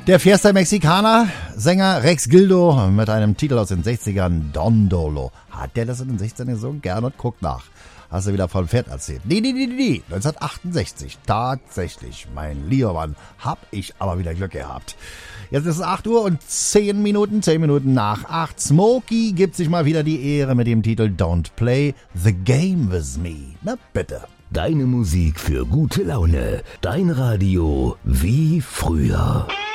Der Fiesta Mexicana, Sänger Rex Gildo mit einem Titel aus den 60ern, Don Dolo. Hat der das in den 60ern gesungen? Gerne und guckt nach. Hast du wieder von Pferd erzählt? Nee. 1968. Tatsächlich, mein lieber Mann, hab ich aber wieder Glück gehabt. Jetzt ist es 8 Uhr und 10 Minuten, 10 Minuten nach 8. Smokey gibt sich mal wieder die Ehre mit dem Titel Don't Play the Game with Me. Na bitte. Deine Musik für gute Laune. Dein Radio wie früher.